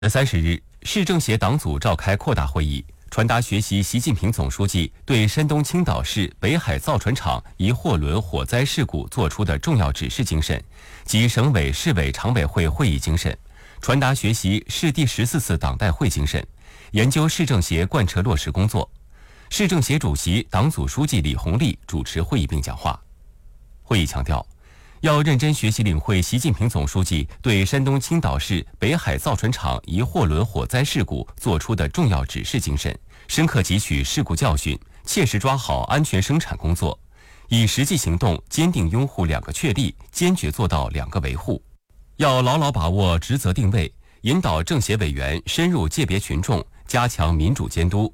30日，市政协党组召开扩大会议，传达学习习近平总书记对山东青岛市北海造船厂一货轮火灾事故作出的重要指示精神及省委市委常委会会议精神，传达学习市第14次党代会精神，研究市政协贯彻落实工作。市政协主席、党组书记李红利主持会议并讲话。会议强调，要认真学习领会习近平总书记对山东青岛市北海造船厂一货轮火灾事故作出的重要指示精神，深刻汲取事故教训，切实抓好安全生产工作，以实际行动坚定拥护2个确立，坚决做到2个维护。要牢牢把握职责定位，引导政协委员深入界别群众，加强民主监督，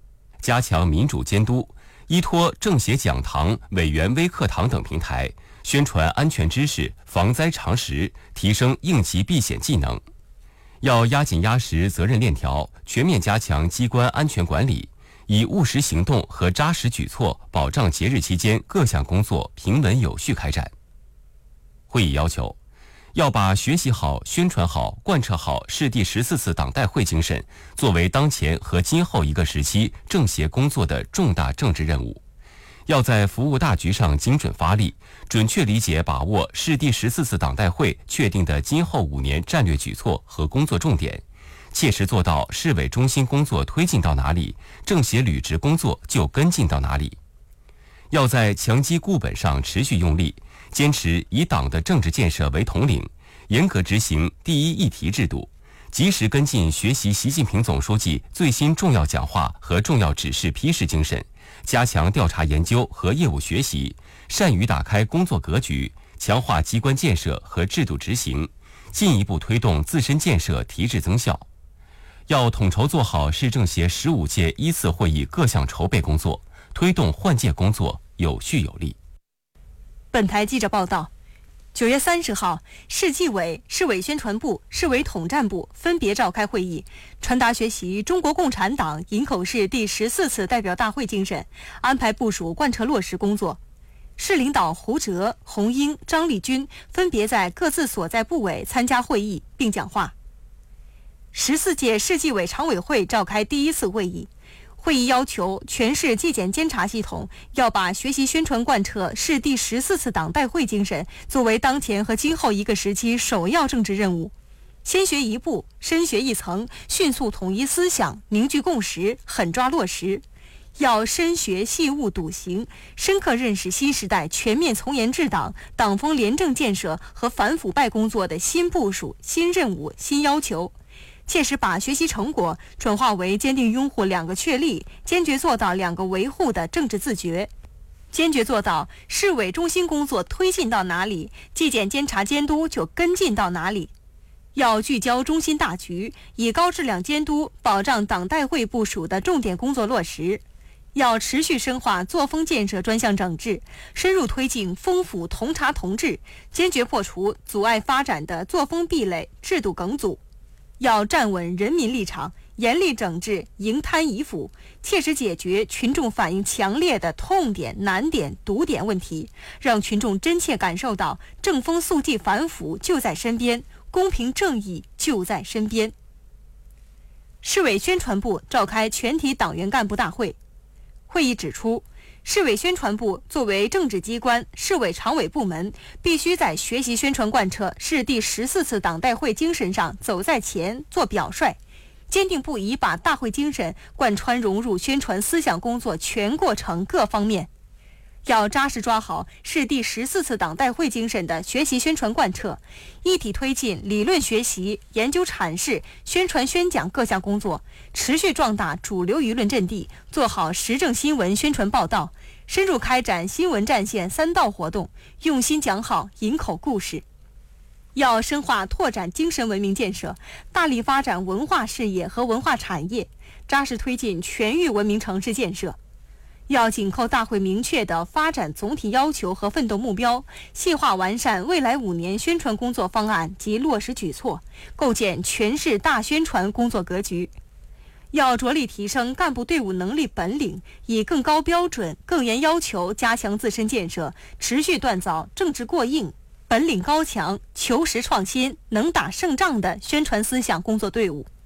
依托政协讲堂、委员微课堂等平台，宣传安全知识、防灾常识，提升应急避险技能。要压紧压实责任链条，全面加强机关安全管理，以务实行动和扎实举措保障节日期间各项工作平稳有序开展。会议要求，要把学习好、宣传好、贯彻好市第14次党代会精神作为当前和今后一个时期政协工作的重大政治任务。要在服务大局上精准发力，准确理解把握市第14次党代会确定的今后5年战略举措和工作重点，切实做到市委中心工作推进到哪里，政协履职工作就跟进到哪里。要在强基固本上持续用力，坚持以党的政治建设为统领，严格执行第一议题制度，及时跟进学习习近平总书记最新重要讲话和重要指示批示精神，加强调查研究和业务学习，善于打开工作格局，强化机关建设和制度执行，进一步推动自身建设提质增效。要统筹做好市政协15届依次会议各项筹备工作，推动换届工作有序有力。 本台记者报道，9月30号，市纪委、市委宣传部、市委统战部分别召开会议，传达学习中国共产党营口市第14次代表大会精神，安排部署贯彻落实工作。市领导胡哲、洪英、张立军分别在各自所在部委参加会议并讲话。14届市纪委常委会召开第1次会议，会议要求全市纪检监察系统要把学习宣传贯彻市第14次党代会精神作为当前和今后一个时期首要政治任务，先学一步，深学一层，迅速统一思想，凝聚共识，狠抓落实。要深学细悟笃行，深刻认识新时代全面从严治党、党风廉政建设和反腐败工作的新部署、新任务、新要求，切实把学习成果转化为坚定拥护2个确立，坚决做到2个维护的政治自觉，坚决做到市委中心工作推进到哪里，纪检监察监督就跟进到哪里。要聚焦中心大局，以高质量监督保障党代会部署的重点工作落实。要持续深化作风建设专项整治，深入推进风腐同查同治，坚决破除阻碍发展的作风壁垒、制度梗阻。要站稳人民立场，严厉整治营贪疑腐，切实解决群众反映强烈的痛点、难点、堵点问题，让群众真切感受到正风肃纪反腐就在身边，公平正义就在身边。市委宣传部召开全体党员干部大会，会议指出，市委宣传部作为政治机关、市委常委部门，必须在学习宣传贯彻市第14次党代会精神上走在前、做表率，坚定不移把大会精神贯穿融入宣传思想工作全过程各方面。要扎实抓好市第14次党代会精神的学习宣传贯彻，一体推进理论学习、研究阐释、宣传宣讲各项工作，持续壮大主流舆论阵地，做好时政新闻宣传报道，深入开展新闻战线3道活动，用心讲好营口故事。要深化拓展精神文明建设，大力发展文化事业和文化产业，扎实推进全域文明城市建设。要紧扣大会明确的发展总体要求和奋斗目标，细化完善未来5年宣传工作方案及落实举措，构建全市大宣传工作格局。要着力提升干部队伍能力本领，以更高标准、更严要求加强自身建设，持续锻造政治过硬、本领高强、求实创新、能打胜仗的宣传思想工作队伍。